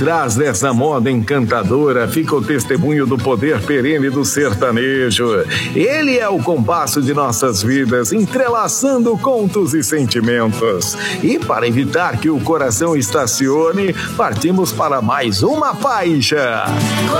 trás dessa moda encantadora fica o testemunho do poder perene do sertanejo. Ele é o compasso de nossas vidas, entrelaçando contos e sentimentos. E para evitar que o coração estacione, partimos para mais uma faixa.